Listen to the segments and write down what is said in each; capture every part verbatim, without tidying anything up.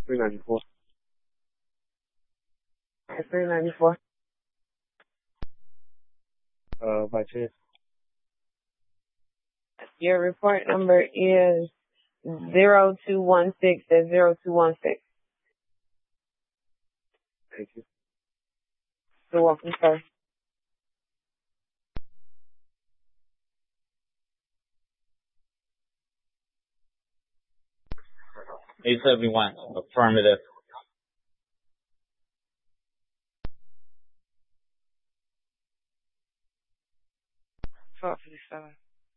three ninety-four. three ninety-four. Uh, by chance. Your report number is zero two one six at zero two one six. Thank you. You're welcome, sir. eight seventy-one, affirmative. twelve fifty-seven.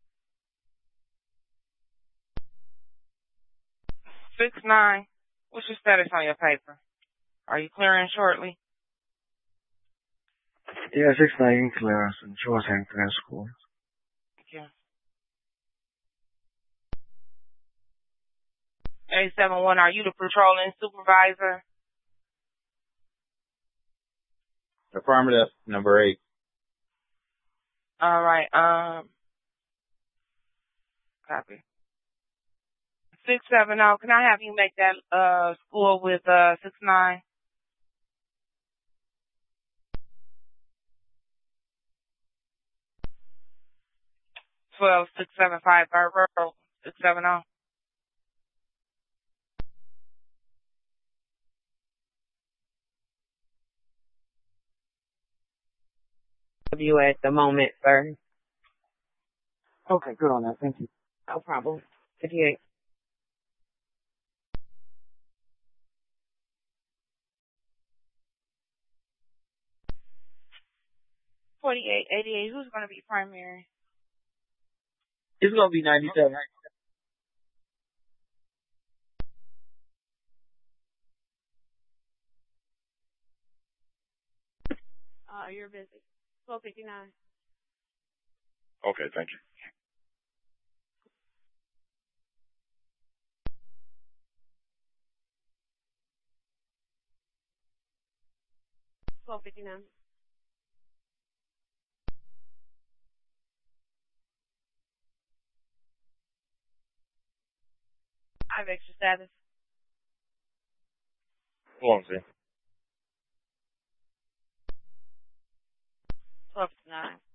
six nine, what's your status on your paper? Are you clearing shortly? Yeah, six nine clearance and George Anglican School. Thank you. eight seven one, are you the patrolling supervisor? Affirmative, number eight. All right, um, copy. six seven zero, can I have you make that, uh, score with, uh, six nine? twelve six seven five, Bird Road, six seven zero. You at the moment, sir. Okay, good on that. Thank you. No problem. fifty-eight. forty-eight eighty-eight, who's going to be primary? It's gonna be ninety-seven. Uh, you're busy. twelve fifty-nine. Okay, thank you. twelve fifty-nine. I have extra status. Hold on, see. twelve fifty-nine.